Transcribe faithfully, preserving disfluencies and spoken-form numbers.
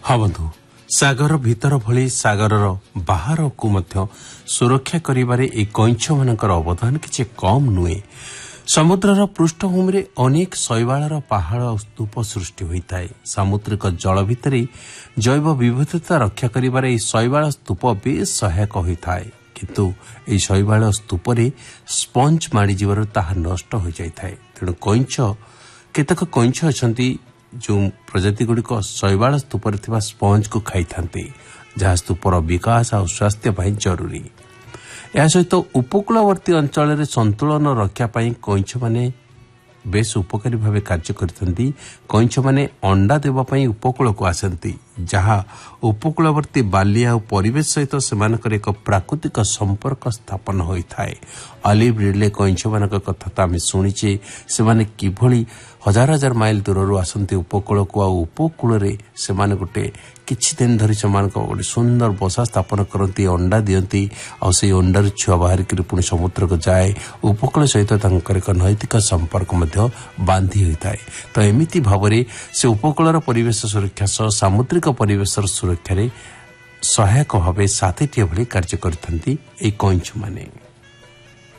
हाँ बंधु, सागर भीतर भली सागरर बाहर को मध्य सुरक्षा करिबारे ए कइंछ मानकर अवदान किछि कम नुहे। समुद्रर पृष्ठभूमि अनेक शैवालर पहाड़ और स्तूप सृष्टि होता है। सामुद्रिक जल भितर जैव विविधता रक्षा करिबारे ए शैवाल स्तूप बेस सहायक होता है, किंतु ए शैवाल स्तूपरे स्पंज माड़ी जीवर ताहा नष्ट हो जाए। तेणु कइंछ केतक कइंछ अछंती जो प्रजाति गुड़िक शैवाल स्तूपर थिबा स्पंज को खाई थांती, जहाँ स्तूपर विकास और स्वास्थ्य पाई जरूरी। या सहित उपकूलवर्ती अंचल संतुलन रक्षा पाई कइंछ माने बेस उपकारी भाव कार्य करथंती। कइंछ माने अंडा देवा पाई उपकूल को आसंती, जहाँ उपकूलवर्ती बालिया और परिवेश सहित सेमानकर एक प्राकृतिक संपर्क स्थापन होइथाय। ऑलिव रिडले कइंछ मानक कथा तो आम शुणीचे, सेमाने किभली हजार हजार माइल दूर आसंती उपकूल को, आ उपकूल रे सेमाने गोटे किछि दिन धरी सेमान गोटे सुंदर बसा स्थापन करती, अंडा दियंती, आ से अंडार छुआ बाहर कर पुणी समुद्र को जाए। उपकूल सहित तांकर एक नैतिक संपर्क मध्य बांधी होइथाय। तो एमिति भावरे से उपकूलर परिवेश सुरक्षा सह सामुद्रिक परिवेश सुरक्षा रे सहायक भावे साथीटिए भली कार्य करथंती ए कइंछ माने।